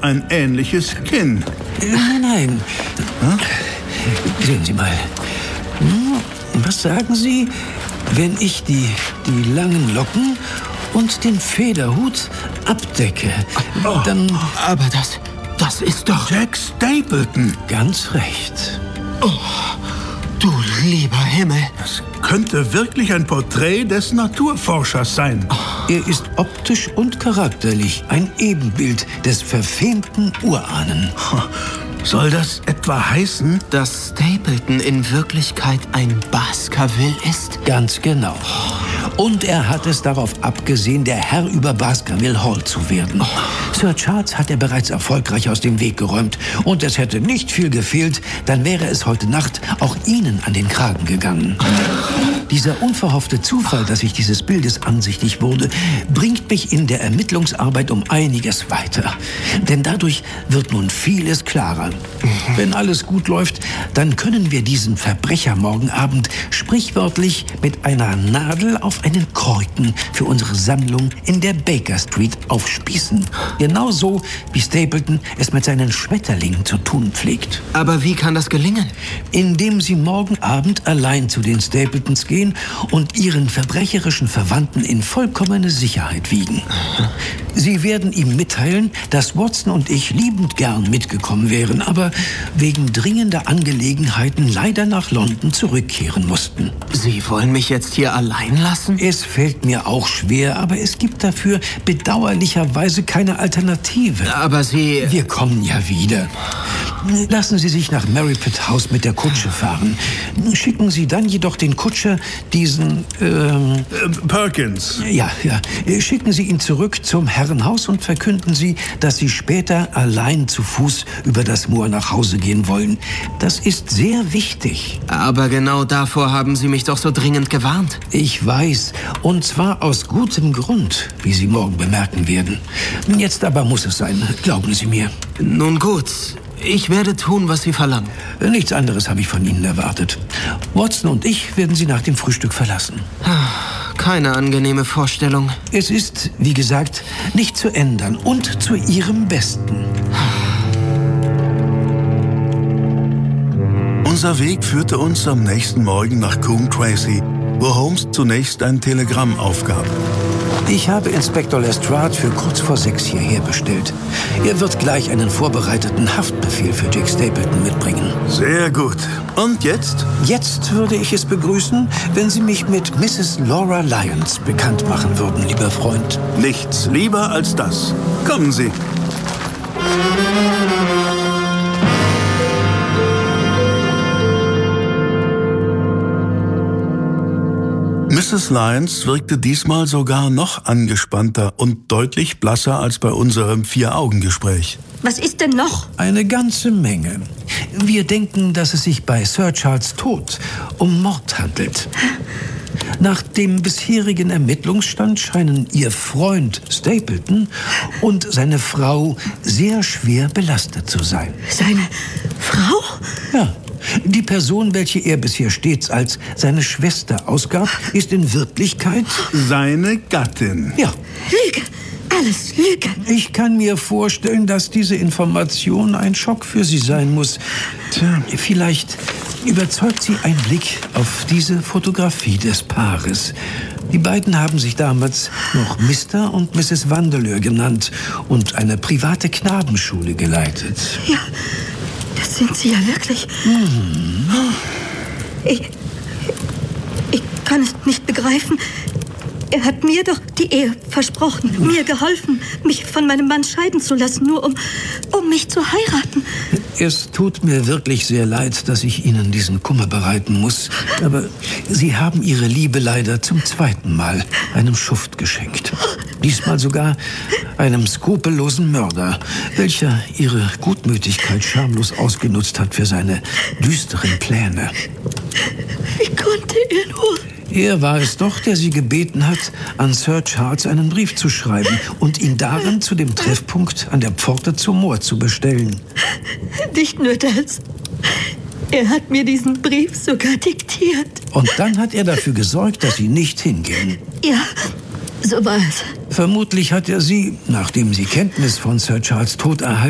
hat ein ähnliches Kinn. Nein. Sehen Sie mal. Was sagen Sie, wenn ich die langen Locken und den Federhut abdecke? Dann... Aber das ist doch... Jack Stapleton. Ganz recht. Du lieber Himmel. Das könnte wirklich ein Porträt des Naturforschers sein. Er ist optisch und charakterlich ein Ebenbild des verfemten Urahnen. Soll das etwa heißen? Dass Stapleton in Wirklichkeit ein Baskerville ist? Ganz genau. Und er hat es darauf abgesehen, der Herr über Baskerville Hall zu werden. Sir Charles hat er bereits erfolgreich aus dem Weg geräumt. Und es hätte nicht viel gefehlt, dann wäre es heute Nacht auch Ihnen an den Kragen gegangen. Dieser unverhoffte Zufall, dass ich dieses Bildes ansichtig wurde, bringt mich in der Ermittlungsarbeit um einiges weiter. Denn dadurch wird nun vieles klarer. Wenn alles gut läuft, dann können wir diesen Verbrecher morgen Abend sprichwörtlich mit einer Nadel auf einen Korken für unsere Sammlung in der Baker Street aufspießen. Genauso wie Stapleton es mit seinen Schmetterlingen zu tun pflegt. Aber wie kann das gelingen? Indem Sie morgen Abend allein zu den Stapletons gehen und Ihren verbrecherischen Verwandten in vollkommene Sicherheit wiegen. Sie werden ihm mitteilen, dass Watson und ich liebend gern mitgekommen wären, aber wegen dringender Angelegenheiten leider nach London zurückkehren mussten. Sie wollen mich jetzt hier allein lassen? Es fällt mir auch schwer, aber es gibt dafür bedauerlicherweise keine Alternative. Aber Sie... Wir kommen ja wieder. Lassen Sie sich nach Merripit House mit der Kutsche fahren. Schicken Sie dann jedoch den Kutscher, diesen... Perkins. Ja. Schicken Sie ihn zurück zum Herrenhaus und verkünden Sie, dass Sie später allein zu Fuß über das Moor nach Hause gehen wollen. Das ist sehr wichtig. Aber genau davor haben Sie mich doch so dringend gewarnt. Ich weiß. Und zwar aus gutem Grund, wie Sie morgen bemerken werden. Jetzt aber muss es sein. Glauben Sie mir. Nun gut. Ich werde tun, was Sie verlangen. Nichts anderes habe ich von Ihnen erwartet. Watson und ich werden Sie nach dem Frühstück verlassen. Keine angenehme Vorstellung. Es ist, wie gesagt, nicht zu ändern und zu Ihrem Besten. Unser Weg führte uns am nächsten Morgen nach Coombe Tracey, wo Holmes zunächst ein Telegramm aufgab. Ich habe Inspektor Lestrade für kurz vor 6 hierher bestellt. Er wird gleich einen vorbereiteten Haftbefehl für Jack Stapleton mitbringen. Sehr gut. Und jetzt? Jetzt würde ich es begrüßen, wenn Sie mich mit Mrs. Laura Lyons bekannt machen würden, lieber Freund. Nichts lieber als das. Kommen Sie. Mrs. Lyons wirkte diesmal sogar noch angespannter und deutlich blasser als bei unserem 4-Augen-Gespräch. Was ist denn noch? Eine ganze Menge. Wir denken, dass es sich bei Sir Charles' Tod um Mord handelt. Nach dem bisherigen Ermittlungsstand scheinen Ihr Freund Stapleton und seine Frau sehr schwer belastet zu sein. Seine Frau? Ja. Die Person, welche er bisher stets als seine Schwester ausgab, ist in Wirklichkeit... Seine Gattin. Ja. Lüge. Alles Lüge. Ich kann mir vorstellen, dass diese Information ein Schock für Sie sein muss. Tja, vielleicht überzeugt Sie ein Blick auf diese Fotografie des Paares. Die beiden haben sich damals noch Mr. und Mrs. Vandeleur genannt und eine private Knabenschule geleitet. Ja, das sind Sie ja wirklich. Ich kann es nicht begreifen. Er hat mir doch die Ehe versprochen, mir geholfen, mich von meinem Mann scheiden zu lassen, nur um mich zu heiraten. Es tut mir wirklich sehr leid, dass ich Ihnen diesen Kummer bereiten muss. Aber Sie haben Ihre Liebe leider zum 2. Mal einem Schuft geschenkt. Diesmal sogar einem skrupellosen Mörder, welcher Ihre Gutmütigkeit schamlos ausgenutzt hat für seine düsteren Pläne. Wie konnte er nur? Er war es doch, der Sie gebeten hat, an Sir Charles einen Brief zu schreiben und ihn darin zu dem Treffpunkt an der Pforte zum Moor zu bestellen. Nicht nur das. Er hat mir diesen Brief sogar diktiert. Und dann hat er dafür gesorgt, dass Sie nicht hingehen. Ja, so war es. Vermutlich hat er Sie, nachdem Sie Kenntnis von Sir Charles' Tod erhalten